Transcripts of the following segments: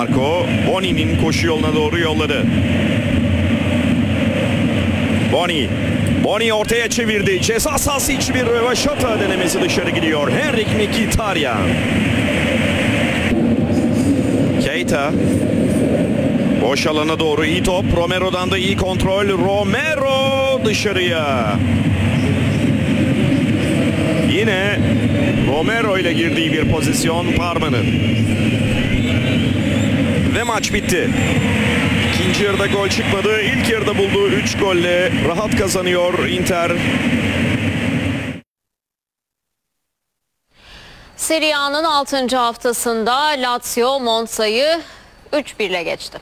Marco. Boni'nin koşu yoluna doğru yolladı. Boni ortaya çevirdi. Ceza sahası içi bir rövaşata denemesi dışarı gidiyor. Henrik Mkhitaryan. Keita. Boş alana doğru iyi top. Romero'dan da iyi kontrol. Romero dışarıya. Yine Romero ile girdiği bir pozisyon Parma'nın. Ve maç bitti. İkinci yarıda gol çıkmadı. İlk yarıda bulduğu 3 golle rahat kazanıyor Inter. Serie A'nın 6. haftasında Lazio Monza'yı 3-1 ile geçti.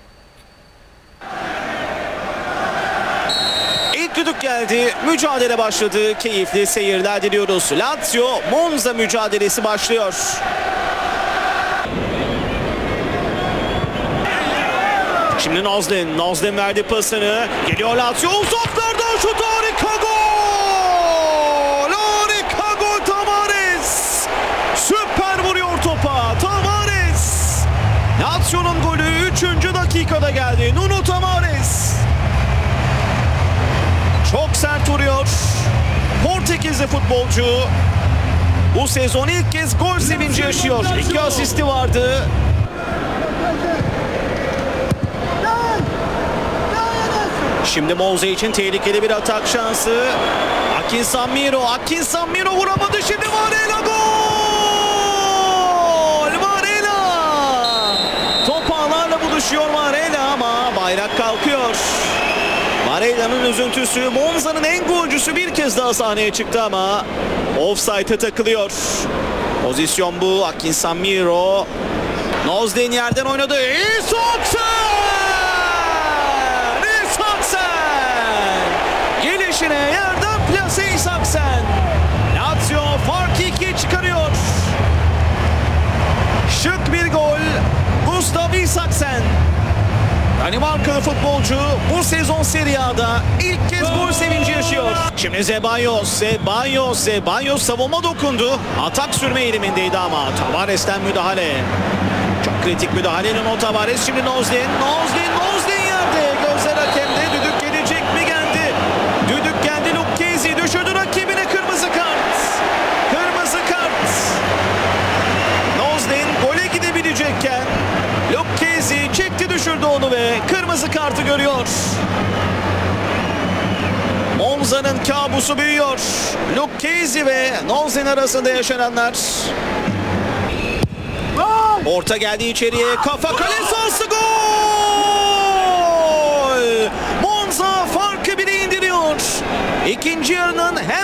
İlk düdük geldi. Mücadele başladı. Keyifli seyirler diliyoruz. Lazio Monza mücadelesi başlıyor. Şimdi Nozlin verdi pasını. Geliyor Lazio. Uzaklardan şut, harika gol! Harika gol Tavares! Süper vuruyor topa Tavares! Lazio'nun golü 3. dakikada geldi. Nuno Tavares. Çok sert vuruyor. Portekizli futbolcu bu sezon ilk kez gol sevinci yaşıyor. 2 asisti vardı. Şimdi Monza için tehlikeli bir atak şansı. Akin Sanmiro vuramadı. Şimdi Varela gol! Varela! Top ağlarla buluşuyor Varela ama bayrak kalkıyor. Varela'nın üzüntüsü. Monza'nın en golcüsü bir kez daha sahneye çıktı ama offside'e takılıyor. Pozisyon bu. Akin Sanmiro. Nozlin yerden oynadı. Gelişine yerden plase İshaksen. Lazio farkı 2'ye çıkarıyor. Şık bir gol. Gustav İshaksen. Danimarkalı futbolcu bu sezon Serie A'da ilk kez gol sevinci yaşıyor. Şimdi Zeballos savunma dokundu. Atak sürme eğilimindeydi ama Tavares'ten müdahale. Çok kritik müdahalenin o Tavares. Şimdi Nozlin yerde. Gözler hakemde. Düdük gelecek mi? Geldi. Düdük geldi. Lucchesi düşürdü rakibine, kırmızı kart. Nozlin gole gidebilecekken Lucchesi çekti, düşürdü onu ve kırmızı kartı görüyor. Monza'nın kabusu büyüyor. Lucchesi ve Nozlin arasında yaşananlar. Orta geldi içeriye. Kafa kale sahası, gol! Monza farkı bile indiriyor. İkinci yarının hem